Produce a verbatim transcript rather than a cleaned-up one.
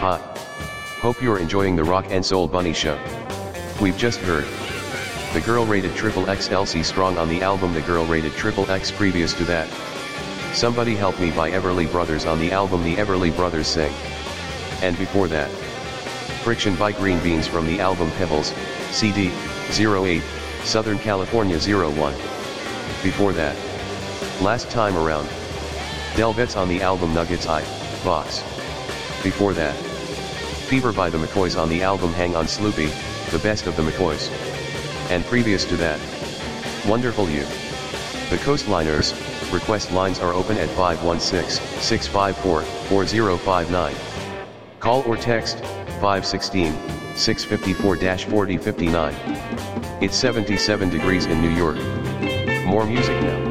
Hi. Hope you're enjoying the Rock and Soul Bunny show. We've just heard The Girl Rated Triple X L C Strong on the album The Girl Rated Triple X. Previous to that, Somebody Help Me by Everly Brothers on the album The Everly Brothers Sing. And before that, Friction by Green Beans from the album Pebbles, C D, zero eight, Southern California zero one. Before that, Last Time Around, Delvets on the album Nuggets I, Box. Before that, Fever by the McCoys on the album Hang On Sloopy, the best of the McCoys. And previous to that, Wonderful You. The Coastliners. Request lines are open at five one six, six five four, four zero five nine. Call or text, five one six, six five four, four zero five nine. It's seventy-seven degrees in New York. More music now.